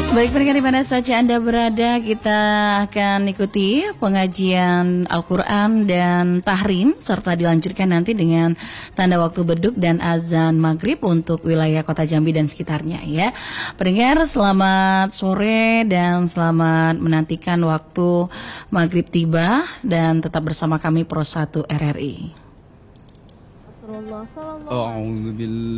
Baik pendengar di mana saja Anda berada, kita akan ikuti pengajian Al-Quran dan Tahrim serta dilanjutkan nanti dengan tanda waktu beduk dan azan maghrib untuk wilayah kota Jambi dan sekitarnya ya. Pendengar selamat sore dan selamat menantikan waktu maghrib tiba dan tetap bersama kami Pro 1 RRI. أعوذ بالله من الشيطان الرجيم.